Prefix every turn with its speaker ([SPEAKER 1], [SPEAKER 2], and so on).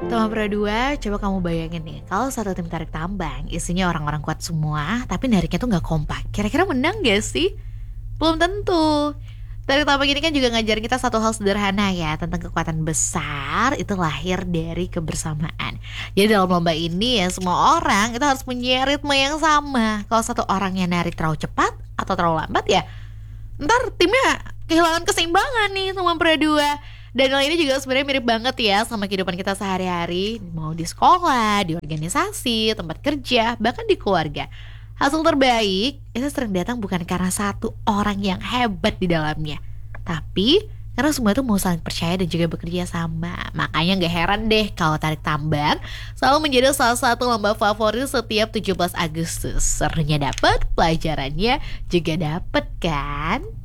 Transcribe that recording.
[SPEAKER 1] Teman berdua, coba kamu bayangin nih, kalau satu tim tarik tambang, isinya orang-orang kuat semua, tapi nariknya tuh nggak kompak. Kira-kira menang gak sih? Belum tentu. Tarik tambang ini kan juga ngajarin kita satu hal sederhana ya, tentang kekuatan besar itu lahir dari kebersamaan. Jadi dalam lomba ini ya semua orang itu harus punya ritme yang sama. Kalau satu orangnya narik terlalu cepat atau terlalu lambat ya, ntar timnya kehilangan keseimbangan nih sama berdua. Dan hal ini juga sebenarnya mirip banget ya sama kehidupan kita sehari-hari, mau di sekolah, di organisasi, tempat kerja, bahkan di keluarga. Hasil terbaik itu sering datang bukan karena satu orang yang hebat di dalamnya, tapi karena semua itu mau saling percaya dan juga bekerja sama. Makanya gak heran deh kalau tarik tambang selalu menjadi salah satu lomba favorit setiap 17 Agustus. Serunya dapet, pelajarannya juga dapet kan?